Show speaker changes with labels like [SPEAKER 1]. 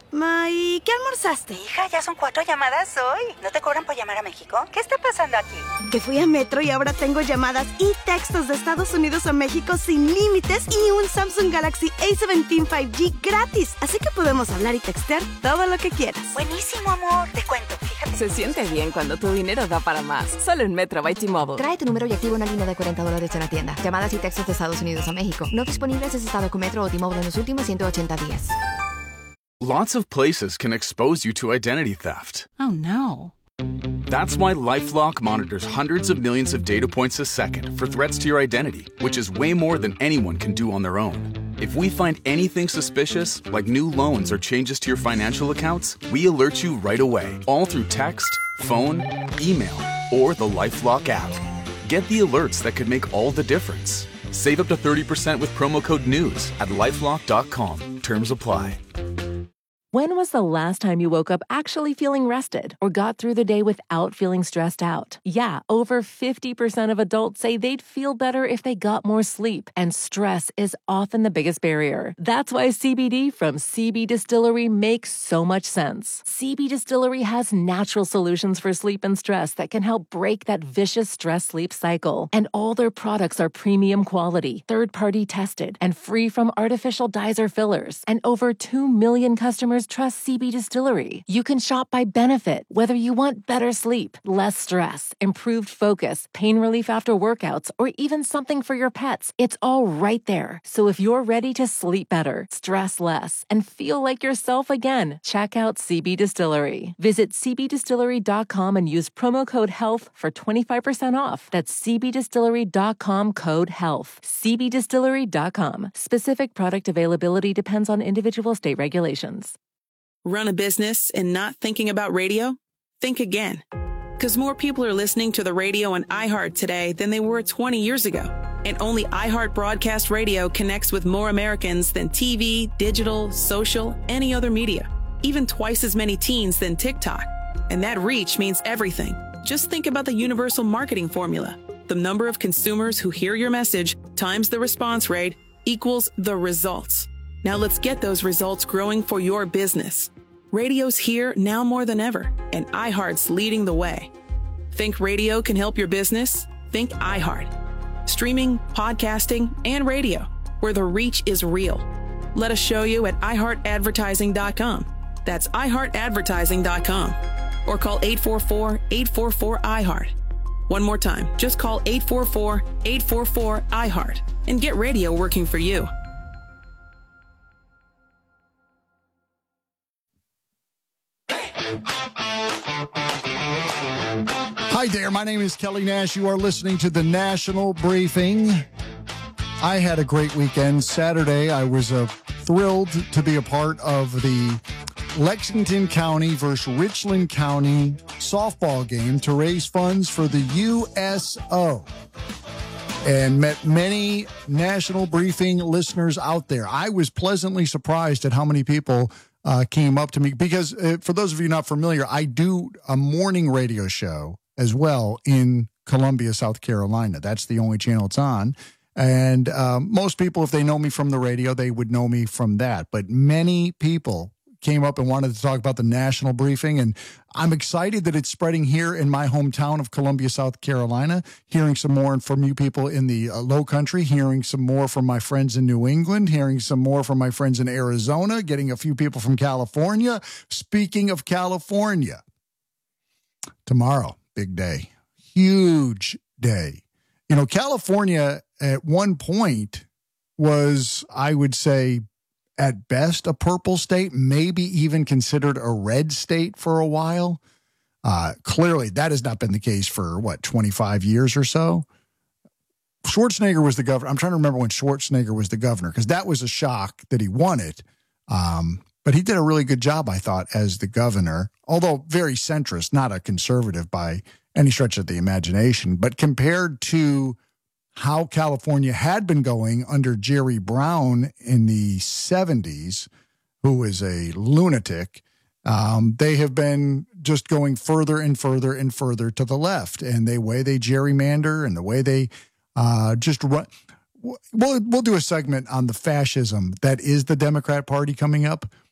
[SPEAKER 1] Ma, ¿y qué almorzaste?
[SPEAKER 2] Hija, ya son 4 llamadas hoy. ¿No te cobran por llamar a México? ¿Qué está pasando aquí?
[SPEAKER 1] Que fui a Metro y ahora tengo llamadas y textos de Estados Unidos a México sin límites y un Samsung Galaxy A17 5G gratis. Así que podemos hablar y textear todo lo que quieras.
[SPEAKER 2] Buenísimo, amor. Te cuento, fíjate.
[SPEAKER 3] Se siente bien cuando tu dinero da para más. Solo en Metro by T-Mobile.
[SPEAKER 4] Trae tu número y activa una línea de $40 en la tienda. Llamadas y textos de Estados Unidos a México. No disponibles en estado con Metro o T-Mobile en los últimos 180 días.
[SPEAKER 5] Lots of places can expose you to identity theft.
[SPEAKER 6] Oh, no.
[SPEAKER 5] That's why LifeLock monitors hundreds of millions of data points a second for threats to your identity, which is way more than anyone can do on their own. If we find anything suspicious, like new loans or changes to your financial accounts, we alert you right away, all through text, phone, email, or the LifeLock app. Get the alerts that could make all the difference. Save up to 30% with promo code NEWS at LifeLock.com. Terms apply.
[SPEAKER 3] When was the last time you woke up actually feeling rested or got through the day without feeling stressed out? Yeah, over 50% of adults say they'd feel better if they got more sleep, and stress is often the biggest barrier. That's why CBD from CB Distillery makes so much sense. CB Distillery has natural solutions for sleep and stress that can help break that vicious stress-sleep cycle. And all their products are premium quality, third-party tested, and free from artificial dyes or fillers. And over 2 million customers trust CB Distillery. You can shop by benefit, whether you want better sleep, less stress, improved focus, pain relief after workouts, or even something for your pets. It's all right there. So if you're ready to sleep better, stress less, and feel like yourself again, check out CB Distillery. Visit cbdistillery.com and use promo code HEALTH for 25% off. That's cbdistillery.com code HEALTH. cbdistillery.com. Specific product availability depends on individual state regulations.
[SPEAKER 7] Run a business and not thinking about radio? Think again. Because more people are listening to the radio on iHeart today than they were 20 years ago. And only iHeart Broadcast Radio connects with more Americans than TV, digital, social, any other media. Even twice as many teens than TikTok. And that reach means everything. Just think about the universal marketing formula. The number of consumers who hear your message times the response rate equals the results. Now let's get those results growing for your business. Radio's here now more than ever, and iHeart's leading the way. Think radio can help your business? Think iHeart. Streaming, podcasting, and radio, where the reach is real. Let us show you at iHeartAdvertising.com. That's iHeartAdvertising.com. Or call 844-844-iHeart. One more time, just call 844-844-iHeart and get radio working for you.
[SPEAKER 8] Hi there, my name is Kelly Nash. You are listening to the National Briefing. I had a great weekend. Saturday, I was thrilled to be a part of the Lexington County versus Richland County softball game to raise funds for the USO. And met many National Briefing listeners out there. I was pleasantly surprised at how many people came up to me because for those of you not familiar, I do a morning radio show as well in Columbia, South Carolina. That's the only channel it's on. And most people, if they know me from the radio, they would know me from that. But many people came up and wanted to talk about the National Briefing. And I'm excited that it's spreading here in my hometown of Columbia, South Carolina, hearing some more from you people in the low country, hearing some more from my friends in New England, hearing some more from my friends in Arizona, getting a few people from California. Speaking of California, tomorrow, big day, huge day. You know, California at one point was, I would say, at best a purple state, maybe even considered a red state for a while. Clearly, that has not been the case for, 25 years or so. Schwarzenegger was the governor. I'm trying to remember when Schwarzenegger was the governor, because that was a shock that he won it. But he did a really good job, I thought, as the governor, although very centrist, not a conservative by any stretch of the imagination. But compared to how California had been going under Jerry Brown in the 70s, who was a lunatic, they have been just going further and further and further to the left. And the way they gerrymander and the way they just run. We'll do a segment on the fascism that is the Democrat Party coming up.